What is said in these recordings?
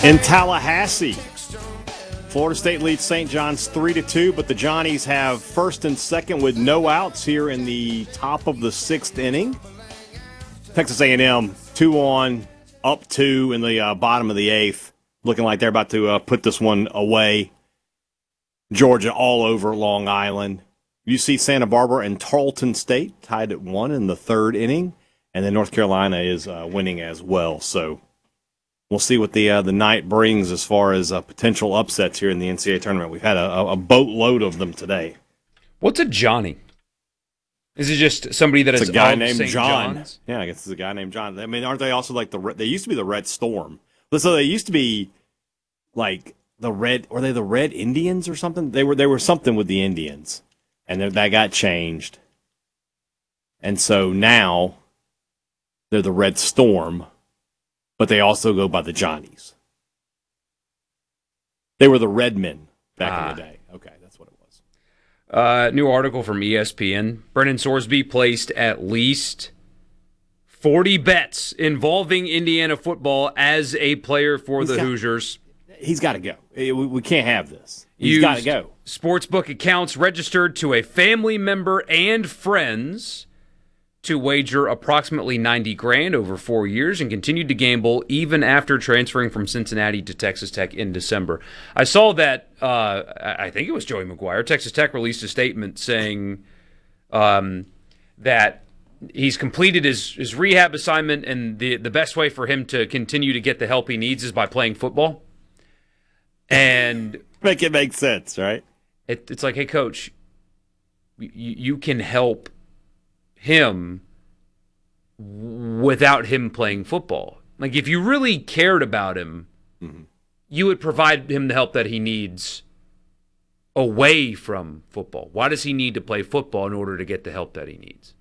In Tallahassee, Florida State leads St. John's 3-2, but the Johnnies have first and second with no outs here in the top of the sixth inning. Texas A&M 2 on, up 2 in the bottom of the eighth, looking like they're about to put this one away. Georgia all over Long Island. UC Santa Barbara and Tarleton State tied at 1 in the third inning, and then North Carolina is winning as well. So we'll see what the night brings as far as potential upsets here in the NCAA tournament. We've had a boatload of them today. What's a Johnny? Is it just somebody that is a guy named St. John? John's? Yeah, I guess it's a guy named John. I mean, aren't they also like they used to be the Red Storm? So they used to be like the Red, or they the Red Indians or something? They were something with the Indians, and that got changed. And so now they're the Red Storm, but they also go by the Johnnies. They were the Redmen back in the day. Okay, that's what it was. New article from ESPN. Brennan Sorsby placed at least 40 bets involving Indiana football as a player for the Hoosiers. He's got to go. We can't have this. He's got to go. Sportsbook accounts registered to a family member and friends to wager approximately $90,000 over 4 years, and continued to gamble even after transferring from Cincinnati to Texas Tech in December. I saw that, I think it was Joey McGuire, Texas Tech released a statement saying that he's completed his rehab assignment, and the best way for him to continue to get the help he needs is by playing football. And make it make sense, right? It's like, hey, coach, you can help him without him playing football. Like, if you really cared about him, you would provide him the help that he needs away from football. Why does he need to play football in order to get the help that he needs?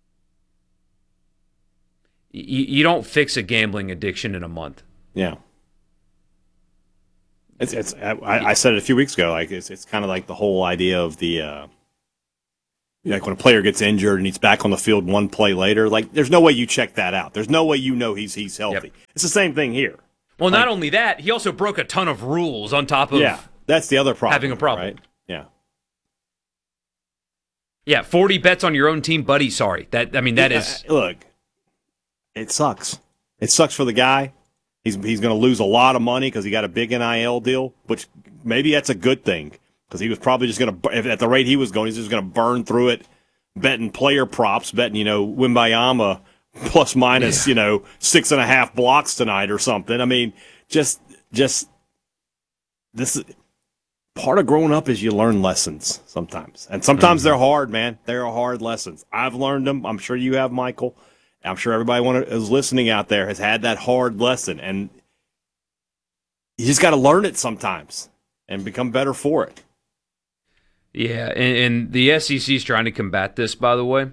You don't fix a gambling addiction in a month. Yeah. I said it a few weeks ago. Like it's kind of like the whole idea of the like when a player gets injured and he's back on the field one play later. Like there's no way you check that out. There's no way you know he's healthy. Yep. It's the same thing here. Well, not only that, he also broke a ton of rules on top of that's the other problem. Having a problem, right? Yeah. Yeah, 40 bets on your own team, buddy. Sorry, that is look. It sucks. It sucks for the guy. He's going to lose a lot of money because he got a big NIL deal, which maybe that's a good thing because he was probably just going to, at the rate he was going, he's just going to burn through it, betting player props, betting, Wimbayama plus minus, 6.5 blocks tonight or something. I mean, just this is part of growing up is you learn lessons sometimes. And sometimes they're hard, man. They're hard lessons. I've learned them. I'm sure you have, Michael. I'm sure everybody who's listening out there has had that hard lesson, and you just got to learn it sometimes and become better for it. Yeah, and the SEC is trying to combat this, by the way.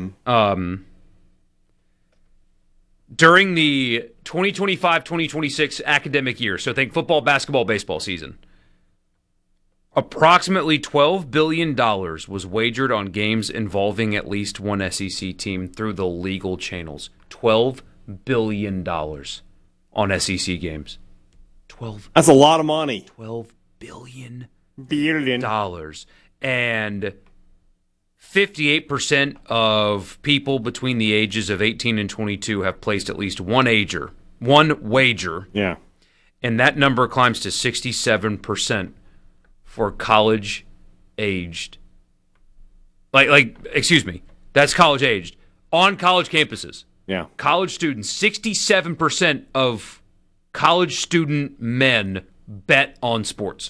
During the 2025-2026 academic year, so think football, basketball, baseball season, approximately $12 billion was wagered on games involving at least one SEC team through the legal channels. $12 billion on SEC games. That's a lot of money. $12 billion. Billion. And 58% of people between the ages of 18 and 22 have placed at least one wager. Yeah. And that number climbs to 67%. For college-aged, excuse me, that's college-aged, on college campuses. Yeah. College students, 67% of college student men bet on sports.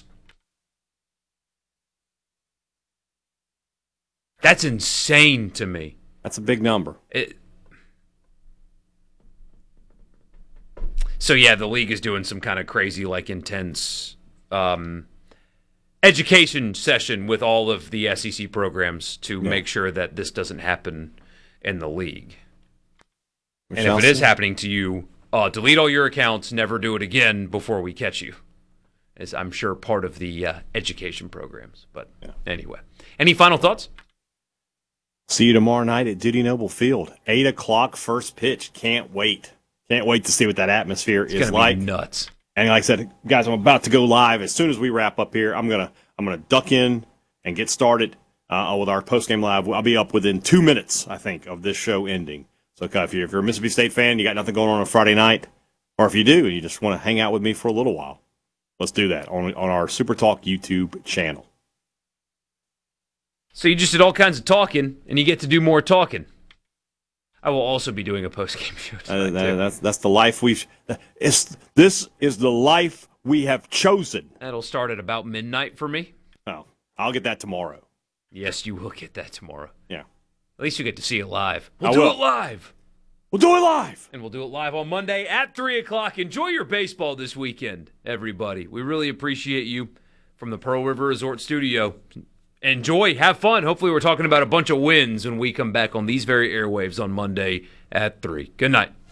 That's insane to me. That's a big number. So, yeah, the league is doing some kind of crazy, intense education session with all of the SEC programs to make sure that this doesn't happen in the league. And if it is happening to you, delete all your accounts, never do it again before we catch you. Is I'm sure part of the education programs. But anyway, any final thoughts? See you tomorrow night at Dudy Noble Field. 8 o'clock first pitch. Can't wait. Can't wait to see what that atmosphere is like. Be nuts. And like I said, guys, I'm about to go live. As soon as we wrap up here, I'm gonna duck in and get started with our postgame live. I'll be up within 2 minutes, I think, of this show ending. So if you're a Mississippi State fan, you got nothing going on Friday night, or if you do and you just want to hang out with me for a little while, let's do that on our Super Talk YouTube channel. So you just did all kinds of talking, and you get to do more talking. I will also be doing a post-game show tonight, that's the life this is the life we have chosen. That'll start at about midnight for me. Oh, I'll get that tomorrow. Yes, you will get that tomorrow. Yeah. At least you get to see it live. I Do will. it live. We'll do it live. And we'll do it live on Monday at 3 o'clock. Enjoy your baseball this weekend, everybody. We really appreciate you from the Pearl River Resort Studio. Enjoy, have fun. Hopefully we're talking about a bunch of wins when we come back on these very airwaves on Monday at 3. Good night.